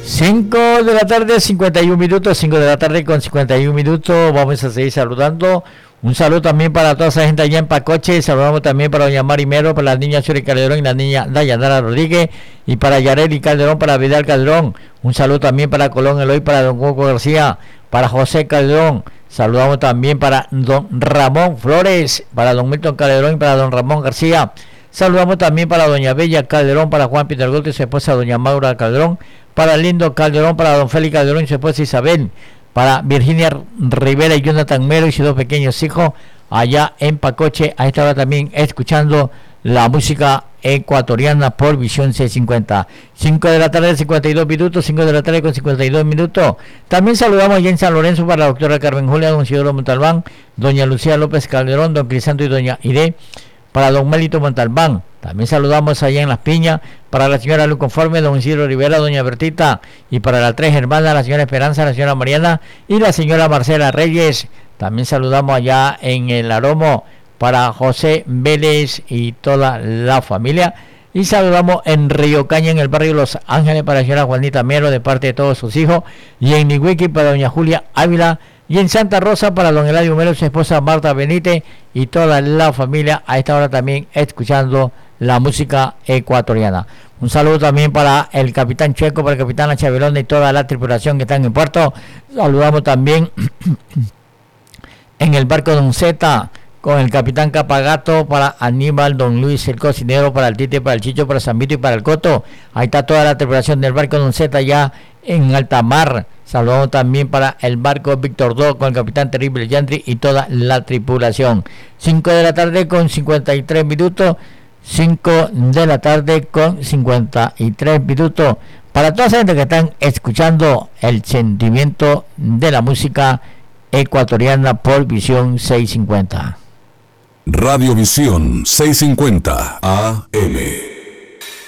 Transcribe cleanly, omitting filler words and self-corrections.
5 de la tarde, 51 minutos, 5 de la tarde con 51 minutos. Vamos a seguir saludando. Un saludo también para toda esa gente allá en Pacoche. Saludamos también para doña Mari Mero, para la niña Suri Calderón y la niña Dayanara Rodríguez. Y para Yareli Calderón, para Vidal Calderón. Un saludo también para Colón Eloy, para don Coco García, para José Calderón. Saludamos también para don Ramón Flores, para don Milton Calderón y para don Ramón García. Saludamos también para doña Bella Calderón, para Juan Peter Gotti y su esposa doña Maura Calderón, para Lindo Calderón, para don Félix Calderón y su esposa Isabel, para Virginia Rivera y Jonathan Mero y sus dos pequeños hijos allá en Pacoche. A esta hora también escuchando la música ecuatoriana por Visión 650. 5 de la tarde, 52 minutos, 5 de la tarde con 52 minutos. También saludamos allá en San Lorenzo para la doctora Carmen Julia, don Isidoro Montalbán, doña Lucía López Calderón, don Crisanto y doña Iré, para don Melito Montalbán. También saludamos allá en Las Piñas para la señora Luz Conforme, don Isidro Rivera, doña Bertita, y para las tres hermanas, la señora Esperanza, la señora Mariana y la señora Marcela Reyes. También saludamos allá en el Aromo para José Vélez y toda la familia. Y saludamos en Río Caña, en el barrio Los Ángeles, para la señora Juanita Mero, de parte de todos sus hijos. Y en Nihuiqui para doña Julia Ávila. Y en Santa Rosa para don Eladio Mero, su esposa Marta Benítez y toda la familia. A esta hora también escuchando la música ecuatoriana. Un saludo también para el capitán Chueco, para el capitán Chavelón y toda la tripulación que están en puerto. Saludamos también en el barco Don Zeta con el capitán Capagato, para Aníbal, don Luis el cocinero, para el Tite, para el Chicho, para San Vito y para el Coto. Ahí está toda la tripulación del barco Don Zeta ya en alta mar. Saludamos también para el barco Víctor Do con el capitán Terrible Yandri y toda la tripulación. 5 de la tarde con 53 minutos. 5 de la tarde con 53 minutos. Para toda esa gente que están escuchando el sentimiento de la música ecuatoriana por Visión 650. Radio Visión 650 AM.